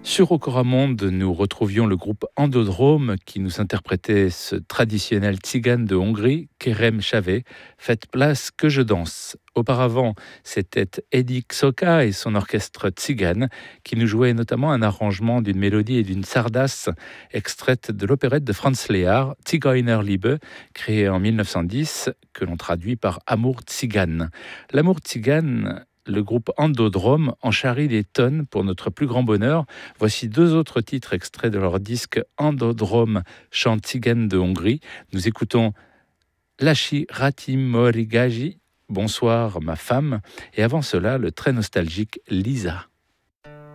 Sur Okoramonde, nous retrouvions le groupe Endodrome qui nous interprétait ce traditionnel tzigane de Hongrie, Kerem Chavé, Faites place que je danse. Auparavant, c'était Eddie Xoka et son orchestre tzigane qui nous jouait notamment un arrangement d'une mélodie et d'une sardasse extraite de l'opérette de Franz Lehár, Zigeunerliebe, créée en 1910, que l'on traduit par Amour tzigane. L'amour tzigane, le groupe Endodrome en charrie des tonnes pour notre plus grand bonheur. Voici deux autres titres extraits de leur disque Endodrome, chant tzigane de Hongrie. Nous écoutons Lachi Ratimorigaji, Bonsoir ma femme, et avant cela le très nostalgique Lisa.